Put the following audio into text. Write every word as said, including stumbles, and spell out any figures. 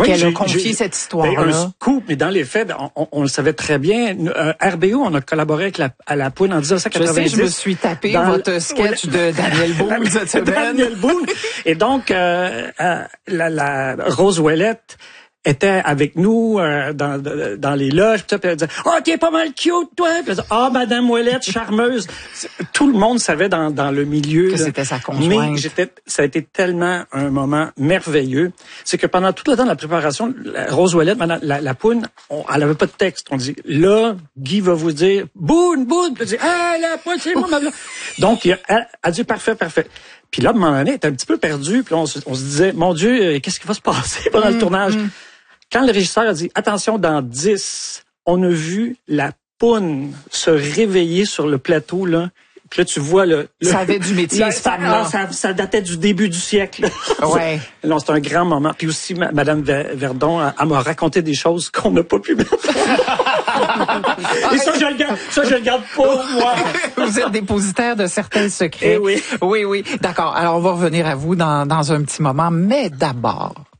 oui, qu'elle a confié cette histoire-là. Ben, un scoop, mais dans les faits, on, on, on le savait très bien. Euh, R B O, on a collaboré avec la, à la Poune en dix-neuf cent quatre-vingt-dix. Je sais, je me suis tapé dans votre sketch de Daniel Boone cette semaine. Daniel Boone. Et donc, euh, euh, la, la Rose Ouellette était avec nous euh, dans dans les loges, puis elle disait « Ah, oh, t'es pas mal cute, toi! » Puis elle disait « Ah, oh, Madame Ouellette, charmeuse! » Tout le monde savait dans dans le milieu. Que là, c'était sa conjointe. Mais j'étais, ça a été tellement un moment merveilleux. C'est que pendant tout le temps de la préparation, la Rose Ouellette, madame, la, la Poune, on, elle avait pas de texte. On dit « Là, Guy va vous dire « Boune, Boune! » Puis elle dit « Ah, la Poune, c'est moi, ma blonde! » Donc, elle a dit « Parfait, parfait. » Puis là, à un moment donné, elle était un petit peu perdue. Puis là, on, se, on se disait « Mon Dieu, qu'est-ce qui va se passer pendant mmh, le tournage? Mmh. » Quand le régisseur a dit « Attention, dans dix, on a vu la Poune se réveiller sur le plateau, là. » Puis là, tu vois le... le ça avait du métier, là, cette femme-là. Ça, ça datait du début du siècle. Ouais. Non, c'est un grand moment. Puis aussi, Madame Verdon, elle, elle m'a raconté des choses qu'on n'a pas pu mettre. Et ça, je le garde, ça, je le garde pour moi. Vous êtes dépositaire de certains secrets. Eh oui. Oui, oui. D'accord. Alors, on va revenir à vous dans, dans un petit moment. Mais d'abord...